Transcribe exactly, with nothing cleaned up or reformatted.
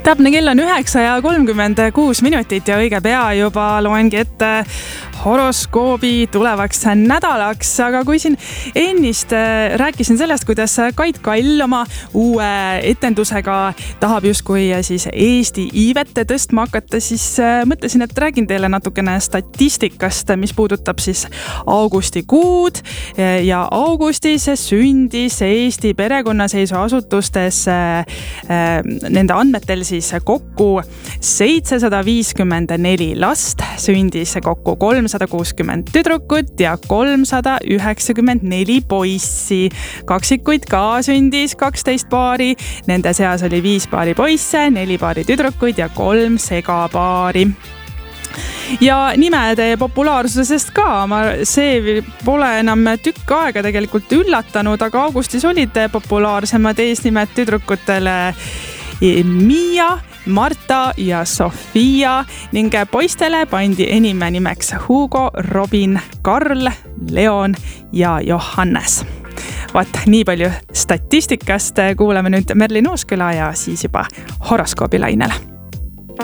Täpne kell on üheksa ja kolmkümmend kuus minutit ja õige pea juba loengi ette horoskoobi tulevaks nädalaks, aga kui siin ennist rääkisin sellest, kuidas Kait Kall oma uue etendusega tahab justkui siis Eesti iivete tõstma hakata, siis mõtlesin, et räägin teile natukene statistikast, mis puudutab siis augustikuud ja augustis sündis Eesti perekonnaseisuasutustes nende andmetel siis kokku seitsesada viiskümmend neli last, sündis kokku kolmsada kuuskümmend tüdrukut ja kolmsada üheksakümmend neli poissi. Kaksikuid ka sündis kaksteist paari, nende seas oli viis paari poisse, neli paari tüdrukuid ja kolm segapaari. Ja nimede populaarsusest ka, ma, see pole enam tükk aega tegelikult üllatanud, aga augustis olid populaarsemad eesnimed tüdrukutele Miia, Marta ja Sofia ning poistele pandi enime nimeks Hugo, Robin, Karl, Leon ja Johannes. Vaat, nii palju statistikast, kuuleme nüüd Merlin Uusküla ja siis juba horoskoobilainele.